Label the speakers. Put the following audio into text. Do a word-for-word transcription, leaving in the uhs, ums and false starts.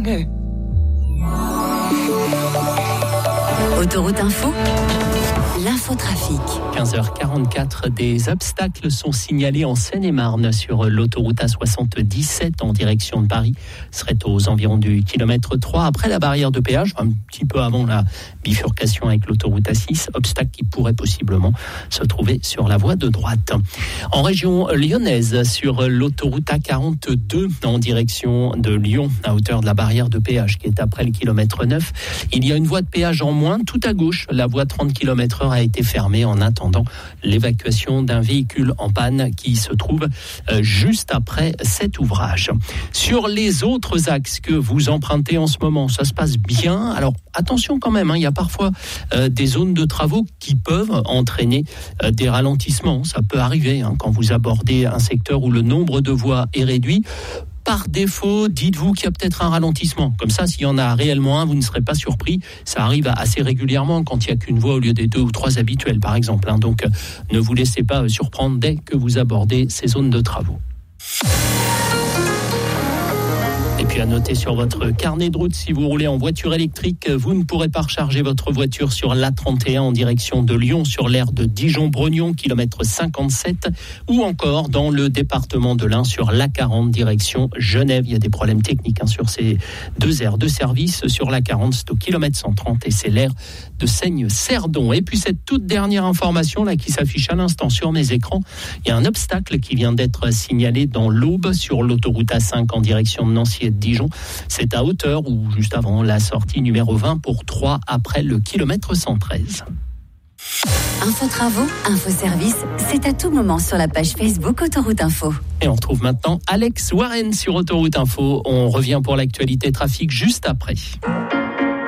Speaker 1: Autoroute Info, l'infotrafic.
Speaker 2: quinze heures quarante-quatre, des obstacles sont signalés en Seine-et-Marne sur l'autoroute A soixante-dix-sept en direction de Paris. Ce serait aux environs du kilomètre trois après la barrière de péage, un petit peu avant la bifurcation avec l'autoroute A six. Obstacle qui pourrait possiblement se trouver sur la voie de droite. En région lyonnaise, sur l'autoroute A quarante-deux en direction de Lyon, à hauteur de la barrière de péage qui est après le kilomètre neuf, il y a une voie de péage en moins tout à gauche. La voie trente kilomètres heure a été fermée en attendant l'évacuation d'un véhicule en panne qui se trouve euh, juste après cet ouvrage. Sur les autres axes que vous empruntez en ce moment, ça se passe bien. Alors attention quand même, hein, il y a parfois euh, des zones de travaux qui peuvent entraîner euh, des ralentissements. Ça peut arriver hein, quand vous abordez un secteur où le nombre de voies est réduit. Par défaut, dites-vous qu'il y a peut-être un ralentissement. Comme ça, s'il y en a réellement un, vous ne serez pas surpris. Ça arrive assez régulièrement quand il n'y a qu'une voie au lieu des deux ou trois habituelles, par exemple. Donc, ne vous laissez pas surprendre dès que vous abordez ces zones de travaux. Et puis à noter sur votre carnet de route, si vous roulez en voiture électrique, vous ne pourrez pas recharger votre voiture sur l'A trente et un en direction de Lyon, sur l'aire de Dijon-Brognon, kilomètre cinquante-sept, ou encore dans le département de l'Ain sur l'A quarante, direction Genève. Il y a des problèmes techniques hein, sur ces deux aires de service. Sur l'A quarante, c'est au kilomètre cent trente et c'est l'aire de Seigne-Cerdon. Et puis cette toute dernière information là qui s'affiche à l'instant sur mes écrans, il y a un obstacle qui vient d'être signalé dans l'Aube sur l'autoroute A cinq en direction de Nancy et de Dijon. C'est à hauteur ou juste avant la sortie numéro vingt pour trois après le kilomètre cent treize.
Speaker 1: Info travaux, info service, c'est à tout moment sur la page Facebook Autoroute Info.
Speaker 2: Et on retrouve maintenant Alex Warren sur Autoroute Info. On revient pour l'actualité trafic juste après.